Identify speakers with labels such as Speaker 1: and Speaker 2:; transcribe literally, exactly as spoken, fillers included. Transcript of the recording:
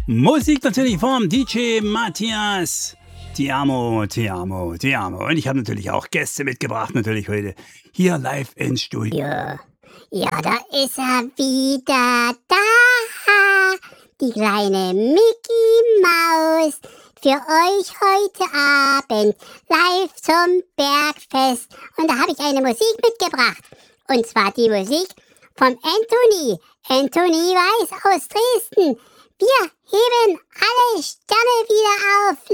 Speaker 1: Musik natürlich vom D J Matthias. Ti amo, ti amo, ti amo. Und ich habe natürlich auch Gäste mitgebracht, natürlich heute hier live ins Studio.
Speaker 2: Ja, ja, da ist er wieder da, die kleine Mickey Maus. Für euch heute Abend live zum Bergfest. Und da habe ich eine Musik mitgebracht. Und zwar die Musik vom Anthony. Anthony Weiß aus Dresden. Wir heben alle Sterne wieder auf.